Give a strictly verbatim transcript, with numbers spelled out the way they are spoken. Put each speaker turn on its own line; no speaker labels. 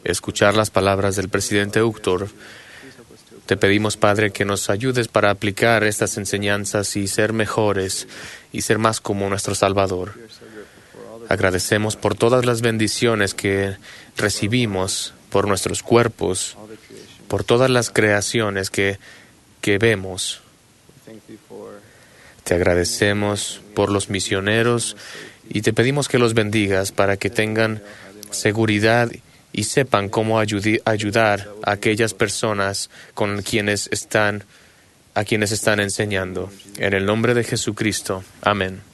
escuchar las palabras del presidente Uchtdorf. Te pedimos, Padre, que nos ayudes para aplicar estas enseñanzas y ser mejores y ser más como nuestro Salvador. Agradecemos por todas las bendiciones que recibimos, por nuestros cuerpos, por todas las creaciones que, que vemos. Te agradecemos por los misioneros y te pedimos que los bendigas para que tengan seguridad y sepan cómo ayudi- ayudar a aquellas personas con quienes están, a quienes están enseñando. En el nombre de Jesucristo. Amén.